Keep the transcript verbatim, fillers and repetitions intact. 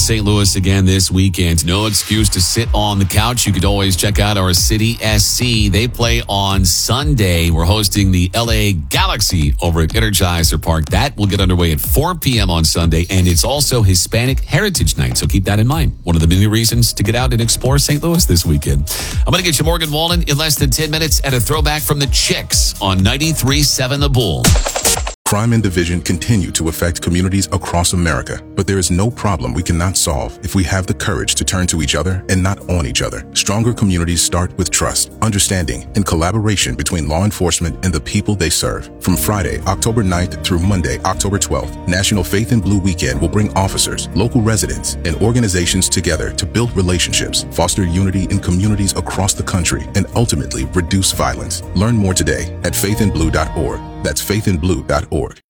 Saint Louis again this weekend. No excuse to sit on the couch. You could always check out our City S C. They play on Sunday. We're hosting the L A Galaxy over at Energizer Park. That will get underway at four p.m. on Sunday, and it's also Hispanic Heritage Night, so keep that in mind. One of the many reasons to get out and explore Saint Louis this weekend. I'm going to get you Morgan Wallen in less than ten minutes and a throwback from the Chicks on ninety-three point seven The Bull. Crime and division continue to affect communities across America, but there is no problem we cannot solve if we have the courage to turn to each other and not on each other. Stronger communities start with trust, understanding, and collaboration between law enforcement and the people they serve. From Friday, October ninth through Monday, October twelfth, National Faith in Blue Weekend will bring officers, local residents, and organizations together to build relationships, foster unity in communities across the country, and ultimately reduce violence. Learn more today at faith in blue dot org. That's faith in blue dot org.